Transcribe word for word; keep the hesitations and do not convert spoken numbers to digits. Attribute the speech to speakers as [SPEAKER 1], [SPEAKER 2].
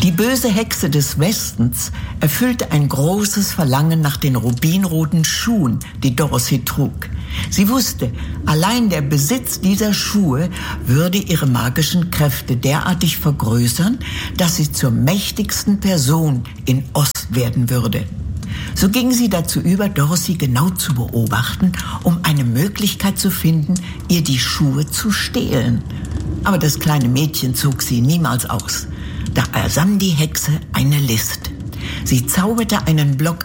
[SPEAKER 1] Die böse Hexe des Westens erfüllte ein großes Verlangen nach den rubinroten Schuhen, die Dorothy trug. Sie wusste, allein der Besitz dieser Schuhe würde ihre magischen Kräfte derartig vergrößern, dass sie zur mächtigsten Person in Oz werden würde. So ging sie dazu über, Dorothy genau zu beobachten, um eine Möglichkeit zu finden, ihr die Schuhe zu stehlen. Aber das kleine Mädchen zog sie niemals aus. Da ersann die Hexe eine List. Sie zauberte einen Block